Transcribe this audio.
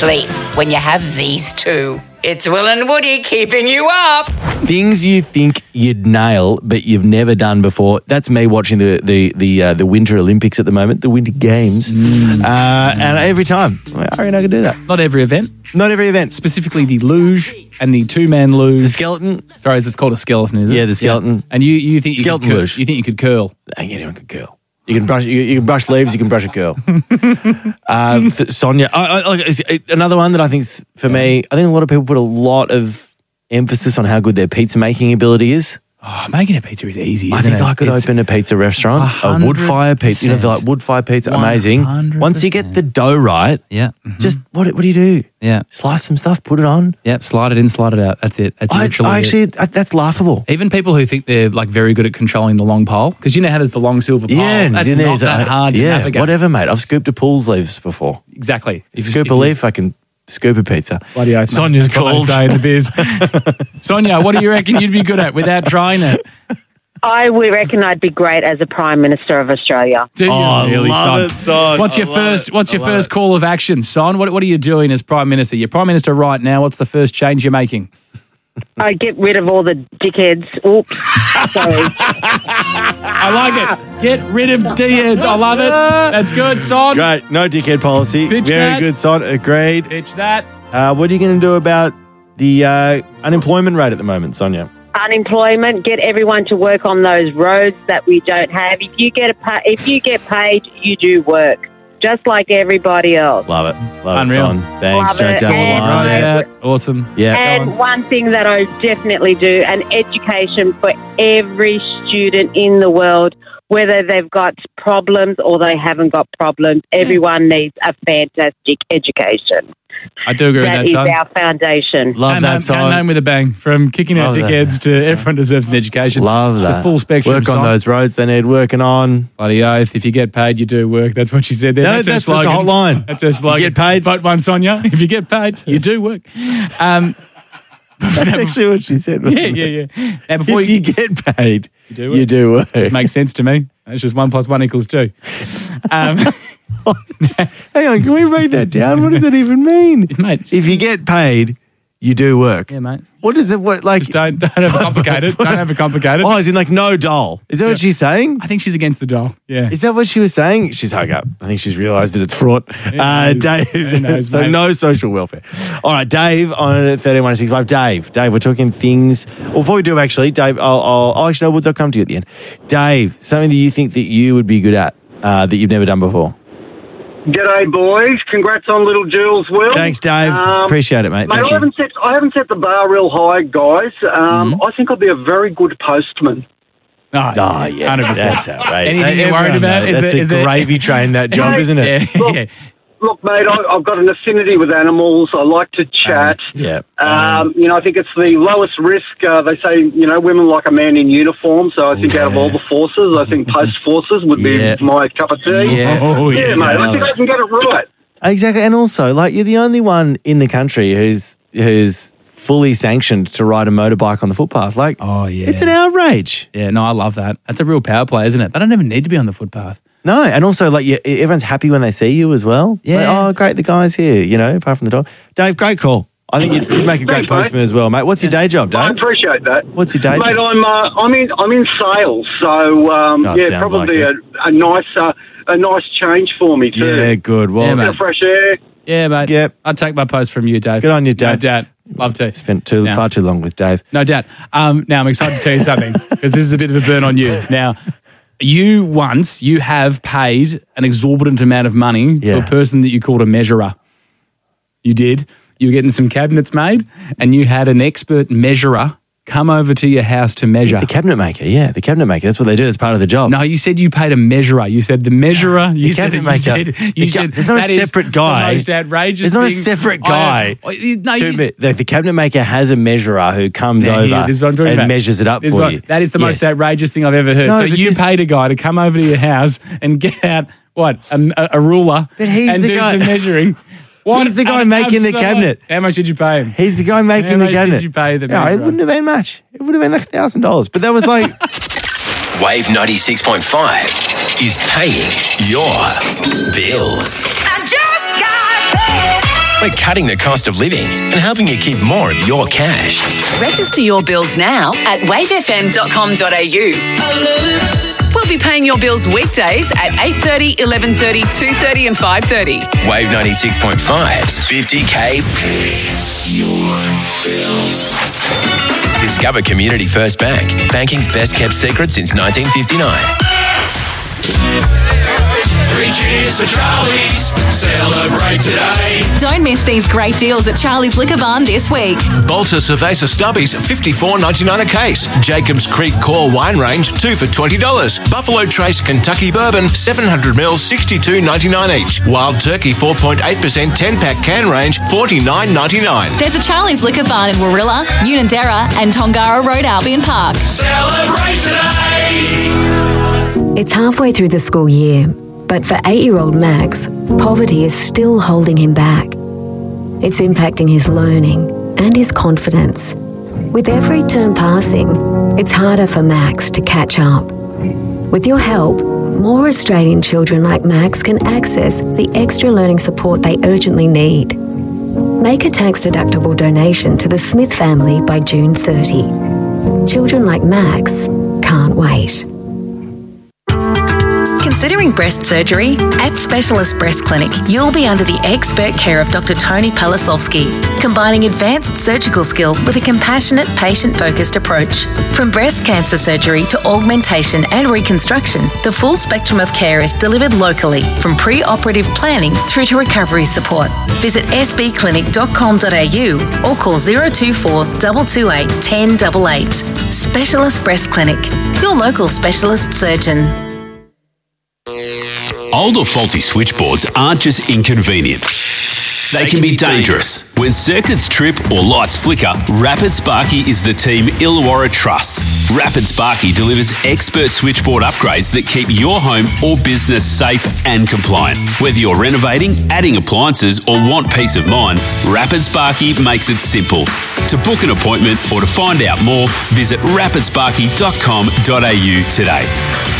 sleep when you have these two. It's Will and Woody keeping you up. Things you think you'd nail, but you've never done before. That's me watching the Winter Olympics at the moment, the Winter Games. And every time, I reckon I could do that. Not every event. Not every event. Specifically the luge and the two-man luge. The skeleton. Sorry, it's called a skeleton, is it? Yeah, the skeleton. Yeah. And you think skeleton you could luge. You think you could curl? I think anyone could curl. You can brush. You can brush leaves. You can brush a curl. Sonia, another one that I think for me, I think a lot of people put a lot of emphasis on how good their pizza making ability is. Oh, making a pizza is easy, I isn't think it? I could open a pizza restaurant, a wood fire pizza. You know, like wood fire pizza, amazing. 100%. Once you get the dough right, Yeah. just what do you do? Yeah. Slice some stuff, put it on. Yep. Slide it in, slide it out. That's it. That's literally it. That's laughable. Even people who think they're like very good at controlling the long pole, because you know how there's the long silver pole. Yeah, that's and not that hard to navigate. Whatever, mate. I've scooped a pool's leaves before. Exactly. You scoop a leaf, I can scoop a pizza. Bloody oath, Sonia's that's what they called. say in the biz. Sonia, what do you reckon you'd be good at without trying it? I would reckon I'd be great as a Prime Minister of Australia. Do you really, love son? it, son. What's your first call of action, son? What are you doing as Prime Minister? You're Prime Minister right now. What's the first change you're making? I get rid of all the dickheads. Oops, sorry. I like it. Get rid of D-heads. I love it. That's good, son. Great. No dickhead policy. Pitch Very that. good, son. Agreed. Pitch that. What are you going to do about the unemployment rate at the moment, Sonia? Unemployment. Get everyone to work on those roads that we don't have. If you get paid, you do work, just like everybody else. Love it. Love Unreal. it, son. Thanks. Love it. Jokes on the And- line Right there. out. Awesome. Yeah. And one thing that I definitely do, an education for every student in the world, whether they've got problems or they haven't got problems. Everyone needs a fantastic education. I do agree with That that, is son. our foundation. Love Came that, home son. with a bang. From kicking out Love that. dickheads to everyone deserves an education. Love It's that. the full spectrum. Work on son. those roads they need working on. Bloody oath. If you get paid, you do work. That's what she said there. No, that's her that's the slogan. whole line. That's her slogan. You get paid. Vote one, Sonia. If you get paid, you do work. That's actually what she said. Yeah, yeah, yeah. Now, before If you get paid, do work. you do work. It makes sense to me. It's just 1 + 1 = 2. Hang on, can we write that down? What does that even mean? Mate. If you get paid, you do work. Yeah, mate. What is it? What like? Just don't overcomplicate it. Don't overcomplicate it. Oh, is in like no doll? Is that what she's saying? I think she's against the doll. Yeah. Is that what she was saying? She's hung up. I think she's realised that it's fraught. knows? Dave, Who knows, so mate? no social welfare. All right, Dave on 13-165. Dave, we're talking things. Well, before we do, actually, Dave, I'll actually, Woods, I'll come to you at the end. Dave, something that you think that you would be good at that you've never done before. G'day, boys. Congrats on little Jules, Will. Thanks, Dave. Appreciate it, mate. Mate, Thank I you. haven't set the bar real high, guys. I think I'll be a very good postman. Oh, Oh, yeah. 100%. That's outrageous. Anything you're worried Everyone about? knows. That's a gravy train, that job, isn't it? Yeah. Look, mate, I've got an affinity with animals. I like to chat. Yeah. I think it's the lowest risk. They say, women like a man in uniform. So I think out of all the forces, I think post forces would be Yeah. my cup of tea. Yeah. Oh, Yeah, yeah. mate, I think I can get it right. Exactly. And also, like, you're the only one in the country who's fully sanctioned to ride a motorbike on the footpath. Like, Oh, yeah. it's an outrage. Yeah, no, I love that. That's a real power play, isn't it? They don't even need to be on the footpath. No, and also, like, everyone's happy when they see you as well. Yeah. Like, oh, great, the guy's here, apart from the dog. Dave, great call. I think you'd make a great Thanks, mate. postman as well, mate. What's your day job, I Dave? appreciate that. What's your day Mate, job? I'm in sales, so it sounds probably like a nice change for me too. Yeah, good. Well, Yeah, Bit mate. of fresh air. Yeah, mate. Yep. I'd take my post from you, Dave. Good on you, Dave. No doubt. Love to. spent Yeah. far too long with Dave. No doubt. Now, I'm excited to tell you something because this is a bit of a burn on you. Now, you have paid an exorbitant amount of money to Yeah. a person that you called a measurer. You did. You were getting some cabinets made and you had an expert measurer come over to your house to measure. The cabinet maker, yeah, the cabinet maker. That's what they do. It's part of the job. No, you said you paid a measurer. You said the measurer. You said cabinet maker. There's not a that is separate guy. The most outrageous. There's not a thing separate I guy. have- No, To you- admit, the cabinet maker has a measurer who comes Now, over here, this is what I'm talking and about. measures it up This is for what- you. That is the most Yes. outrageous thing I've ever heard. No, so you because- paid a guy to come over to your house and get out, what, a ruler But he's and the do guy- some measuring. What? He's the guy making the cabinet. How much did you pay him? He's the guy making How the much cabinet. did you pay the Yeah, it measurer? wouldn't have been much. It would have been like $1,000. But that was like, Wave 96.5 is paying your bills. I just got paid. We're cutting the cost of living and helping you keep more of your cash. Register your bills now at wavefm.com.au. We'll be paying your bills weekdays at 8:30, 11:30, 2:30 and 5:30. Wave 96.5's 50K. Discover Community First Bank, banking's best kept secret since 1959. 3 cheers for Charlie's. Celebrate today. Don't miss these great deals at Charlie's Liquor Barn this week. Bolter Cerveza Stubbies, $54.99 a case. Jacobs Creek Core Wine Range, 2 for $20. Buffalo Trace Kentucky Bourbon, 700ml, $62.99 each. Wild Turkey 4.8% 10-pack can range, $49.99. There's a Charlie's Liquor Barn in Warrilla, Unanderra and Tongara Road, Albion Park. Celebrate today. It's halfway through the school year, but for 8-year-old Max, poverty is still holding him back. It's impacting his learning and his confidence. With every term passing, it's harder for Max to catch up. With your help, more Australian children like Max can access the extra learning support they urgently need. Make a tax-deductible donation to the Smith family by June 30. Children like Max can't wait. Considering breast surgery? At Specialist Breast Clinic, you'll be under the expert care of Dr. Tony Palasovsky, combining advanced surgical skill with a compassionate, patient-focused approach. From breast cancer surgery to augmentation and reconstruction, the full spectrum of care is delivered locally, from pre-operative planning through to recovery support. Visit sbclinic.com.au or call 024 228 1088. Specialist Breast Clinic, your local specialist surgeon. Old or faulty switchboards aren't just inconvenient. They can be dangerous. When circuits trip or lights flicker, Rapid Sparky is the team Illawarra trusts. Rapid Sparky delivers expert switchboard upgrades that keep your home or business safe and compliant. Whether you're renovating, adding appliances, or want peace of mind, Rapid Sparky makes it simple. To book an appointment or to find out more, visit rapidsparky.com.au today.